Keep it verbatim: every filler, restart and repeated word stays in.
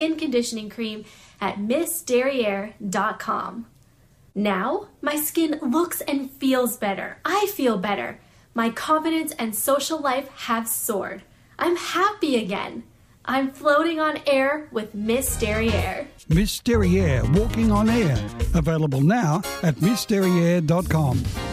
skin conditioning cream at miss derriere dot com. Now, my skin looks and feels better. I feel better. My confidence and social life have soared. I'm happy again. I'm floating on air with Miss Derriere. Miss Derriere, walking on air. Available now at miss derriere dot com.